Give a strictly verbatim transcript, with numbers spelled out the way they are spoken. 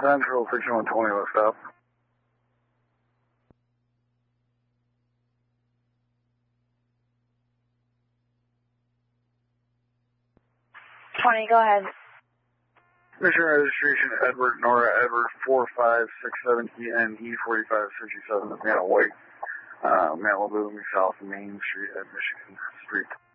Central sixty-one twenty, let's stop. twenty, go ahead. Mission registration Edward Nora Edward four five six seven E N E forty-five sixty-seven, Mantle White, uh, Malibu, South Main Street at Michigan Street.